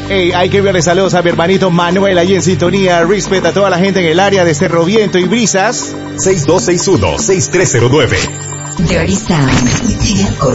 Hey, hay que enviarle saludos a mi hermanito Manuel allí en sintonía. Respect a toda la gente en el área de Cerro Viento y Brisas. 6261-6309. Dirty Sound.